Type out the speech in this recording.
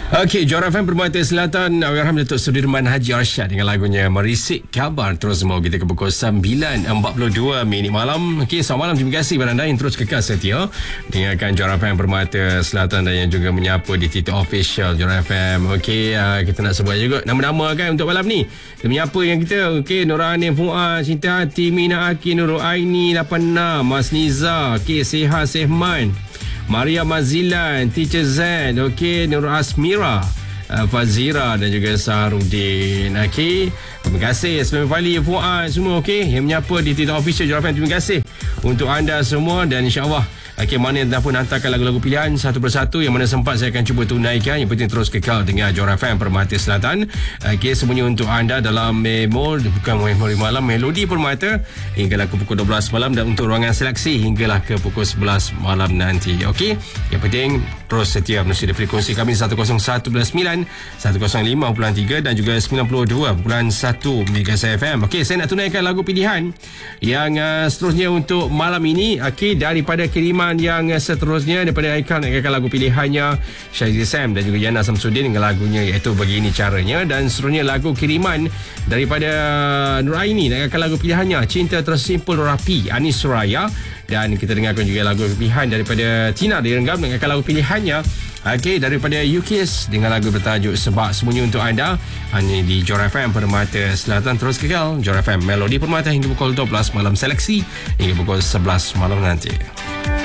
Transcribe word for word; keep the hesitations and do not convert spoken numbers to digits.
Okey, Johor F M Permata Selatan, Allahyarham Datuk Sudirman Haji Arsyad dengan lagunya Merisik Khabar. Terus mau kita ke pukul sembilan empat puluh dua minit malam. Okey, selamat malam. Terima kasih kepada anda yang terus kekal setia dengarkan Johor F M Permata Selatan dan yang juga menyapa di Twitter official Johor F M. Okey, uh, kita nak sebut juga nama-nama kan untuk malam ni. Kita menyapa yang kita. Okey, Nurani Fuad, Cinta Hati, Mina Aki, Nurul Aini lapan enam, Mas Niza, okey, Seha Sehman, Maria Mazilan, Teacher Z, okey, Nur Asmira, uh, Fazira dan juga Saharudin. Okey, terima kasih Selamat Fali, Fuad semua, okey, yang menyapa di Twitter official Johor F M. Terima kasih untuk anda semua dan insya-Allah okey, mana yang pun hantarkan lagu-lagu pilihan satu persatu yang mana sempat saya akan cuba tunaikan. Yang penting terus kekal dengan Johor F M Permata Selatan. Okey, semuanya untuk anda dalam memo, bukan memori malam, melodi permata hinggalah ke pukul dua belas malam dan untuk ruangan seleksi hinggalah ke pukul sebelas malam nanti. Okey, yang penting terus setia menerusi frekuensi kami seratus satu perpuluhan sembilan, seratus lima perpuluhan tiga dan juga sembilan puluh dua perpuluhan satu Mega F M. Okey, saya nak tunaikan lagu pilihan yang uh, seterusnya untuk malam ini. Okey, daripada kiriman yang seterusnya daripada Aikal nak kirakan lagu pilihannya Syazil Sam dan juga Yana Samsudin dengan lagunya iaitu Begini Caranya, dan seterusnya lagu kiriman daripada Nur Aini nak kirakan lagu pilihannya Cinta Tersimpul Rapi Anis Suraya, dan kita dengarkan juga lagu pilihan daripada Tina Direnggam nak kirakan lagu pilihannya okey daripada U K S dengan lagu bertajuk Sebab. Semuanya untuk anda hanya di Johor F M Permata Selatan. Terus kekal Johor F M Melodi Permata hingga pukul dua belas malam, seleksi hingga pukul sebelas malam nanti.